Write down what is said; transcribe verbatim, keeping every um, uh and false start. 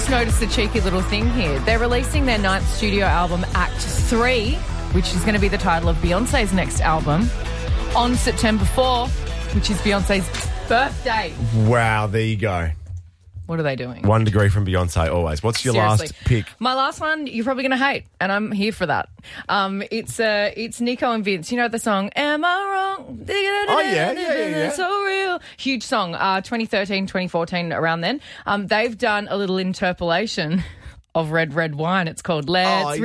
just noticed a cheeky little thing here. They're releasing their ninth studio album, Act three, which is going to be the title of Beyonce's next album, on September fourth, which is Beyonce's birthday. Wow, there you go. What are they doing? One degree from Beyonce always. What's your Seriously. last pick? My last one, you're probably going to hate, and I'm here for that. Um, it's uh, it's Nico and Vince. You know the song, Am I Wrong? Oh, yeah, yeah, yeah, yeah. So real. Huge song, uh, twenty thirteen, twenty fourteen, around then. Um, they've done a little interpolation of Red, Red Wine. It's called Let's Oh,